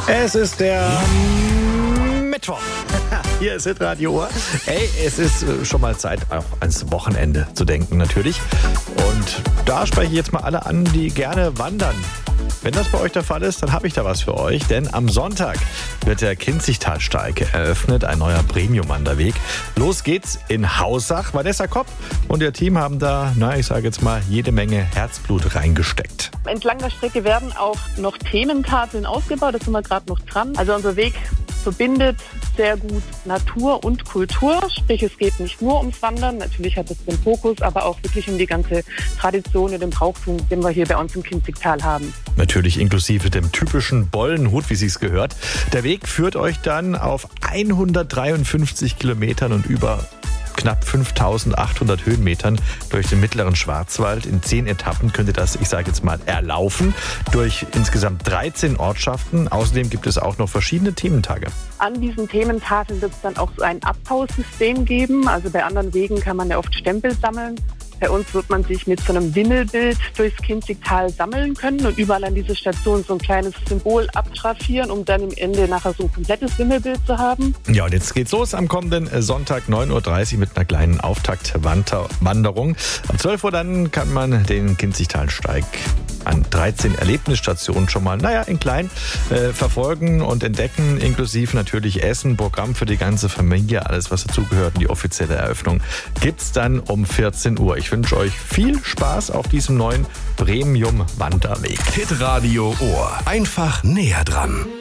Es ist der Mittwoch. Hier ist Hitradio Ohr. Hey, es ist schon mal Zeit, auch ans Wochenende zu denken natürlich. Und da spreche ich jetzt mal alle an, die gerne wandern. Wenn das bei euch der Fall ist, dann habe ich da was für euch. Denn am Sonntag wird der Kinzigtalsteig eröffnet, ein neuer Premium-Wanderweg. Los geht's in Hausach. Vanessa Kopp und ihr Team haben da, ich sage jetzt mal, jede Menge Herzblut reingesteckt. Entlang der Strecke werden auch noch Thementafeln ausgebaut, da sind wir gerade noch dran. Also unser Weg verbindet sehr gut Natur und Kultur, sprich es geht nicht nur ums Wandern, natürlich hat es den Fokus, aber auch wirklich um die ganze Tradition und den Brauchtum, den wir hier bei uns im Kinzigtal haben. Natürlich inklusive dem typischen Bollenhut, wie sich's gehört. Der Weg führt euch dann auf 153 Kilometern und über knapp 5.800 Höhenmetern durch den mittleren Schwarzwald. In 10 Etappen könnt ihr das, ich sage jetzt mal, erlaufen. Durch insgesamt 13 Ortschaften. Außerdem gibt es auch noch verschiedene Thementage. An diesen Thementafeln wird es dann auch so ein Abhausystem geben. Also bei anderen Wegen kann man ja oft Stempel sammeln. Bei uns wird man sich mit so einem Wimmelbild durchs Kinzigtal sammeln können und überall an dieser Station so ein kleines Symbol abgrafieren, um dann im Ende nachher so ein komplettes Wimmelbild zu haben. Ja, und jetzt geht's los am kommenden Sonntag 9.30 Uhr mit einer kleinen Auftaktwanderung. Ab 12 Uhr dann kann man den Kinzigtalsteig an 13 Erlebnisstationen schon mal, in klein verfolgen und entdecken, inklusive natürlich Essen, Programm für die ganze Familie, alles was dazugehört und die offizielle Eröffnung gibt's dann um 14 Uhr. Ich wünsche euch viel Spaß auf diesem neuen Premium-Wanderweg. Hitradio Ohr. Einfach näher dran.